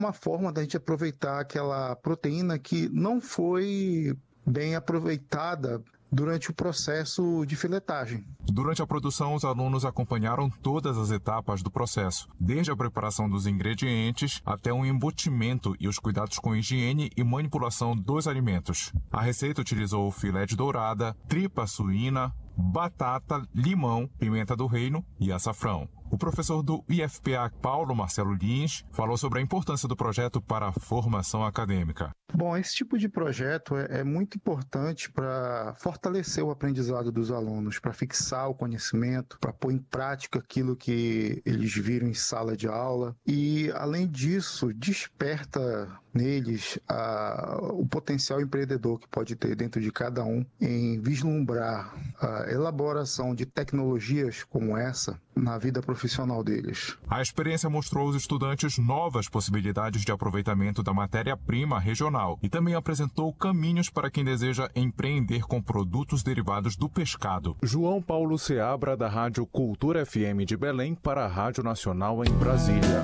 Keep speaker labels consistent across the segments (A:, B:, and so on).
A: uma forma da gente aproveitar aquela proteína que não foi bem aproveitada durante o processo de filetagem.
B: Durante a produção, os alunos acompanharam todas as etapas do processo, desde a preparação dos ingredientes até o embutimento e os cuidados com higiene e manipulação dos alimentos. A receita utilizou filé de dourada, tripa suína, batata, limão, pimenta do reino e açafrão. O professor do IFPA, Paulo Marcelo Lins, falou sobre a importância do projeto para a formação acadêmica.
A: Bom, esse tipo de projeto é muito importante para fortalecer o aprendizado dos alunos, para fixar o conhecimento, para pôr em prática aquilo que eles viram em sala de aula e, além disso, desperta neles o potencial empreendedor que pode ter dentro de cada um em vislumbrar a elaboração de tecnologias como essa na vida profissional deles.
B: A experiência mostrou aos estudantes novas possibilidades de aproveitamento da matéria-prima regional e também apresentou caminhos para quem deseja empreender com produtos derivados do pescado. João Paulo Seabra, da Rádio Cultura FM de Belém, para a Rádio Nacional em Brasília.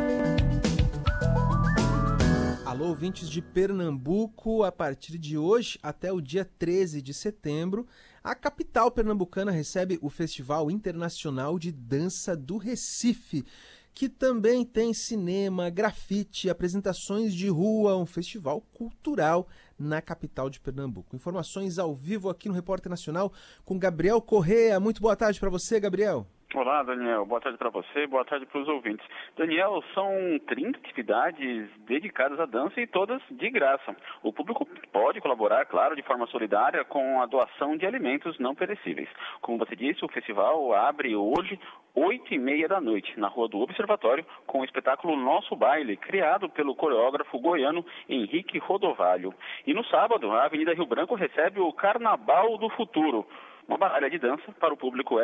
C: Alô, ouvintes de Pernambuco, a partir de hoje até o dia 13 de setembro, a capital pernambucana recebe o Festival Internacional de Dança do Recife, que também tem cinema, grafite, apresentações de rua, um festival cultural na capital de Pernambuco. Informações ao vivo aqui no Repórter Nacional com Gabriel Correa. Muito boa tarde para você, Gabriel.
D: Olá, Daniel. Boa tarde para você, boa tarde para os ouvintes. Daniel, são 30 atividades dedicadas à dança e todas de graça. O público pode colaborar, claro, de forma solidária com a doação de alimentos não perecíveis. Como você disse, o festival abre hoje 8h30 da noite, na Rua do Observatório, com o espetáculo Nosso Baile, criado pelo coreógrafo goiano Henrique Rodovalho. E no sábado, a Avenida Rio Branco recebe o Carnaval do Futuro, uma batalha de dança para o público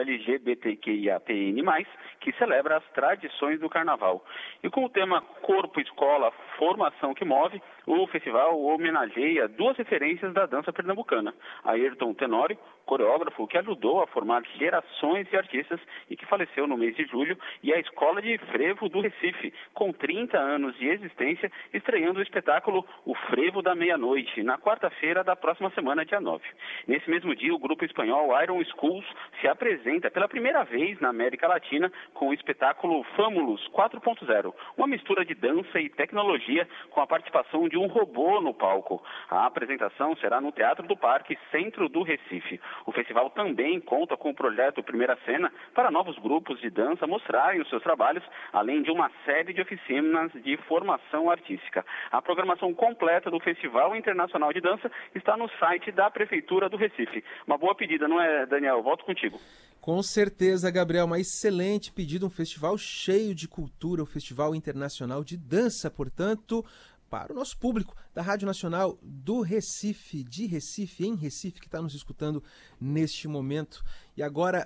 D: LGBTQIAPN+, que celebra as tradições do carnaval. E com o tema Corpo, Escola, Formação que Move, o festival homenageia duas referências da dança pernambucana. Ayrton Tenório, coreógrafo que ajudou a formar gerações de artistas e que faleceu no mês de julho, e a Escola de Frevo do Recife, com 30 anos de existência, estreando o espetáculo O Frevo da Meia-Noite, na quarta-feira da próxima semana, dia 9. Nesse mesmo dia, o grupo espanhol Iron Schools se apresenta pela primeira vez na América Latina com o espetáculo Fámulos 4.0, uma mistura de dança e tecnologia com a participação de um robô no palco. A apresentação será no Teatro do Parque, centro do Recife. O festival também conta com o projeto Primeira Cena para novos grupos de dança mostrarem os seus trabalhos, além de uma série de oficinas de formação artística. A programação completa do Festival Internacional de Dança está no site da Prefeitura do Recife. Uma boa pedida, não é, Daniel? Volto contigo.
C: Com certeza, Gabriel, uma excelente pedida, um festival cheio de cultura, o Festival Internacional de Dança, portanto, para o nosso público da Rádio Nacional do Recife, de Recife, em Recife, que está nos escutando neste momento. E agora,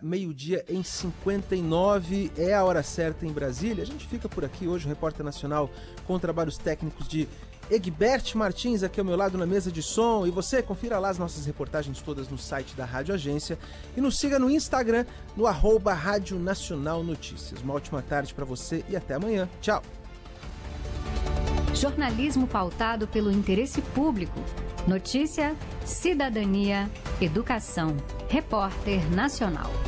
C: 12h59, é a hora certa em Brasília. A gente fica por aqui hoje, o Repórter Nacional, com trabalhos técnicos de Egbert Martins, aqui ao meu lado na mesa de som. E você, confira lá as nossas reportagens todas no site da Rádio Agência e nos siga no Instagram, no @Rádio Nacional Notícias. Uma ótima tarde para você e até amanhã. Tchau!
E: Jornalismo pautado pelo interesse público. Notícia, cidadania, educação. Repórter Nacional.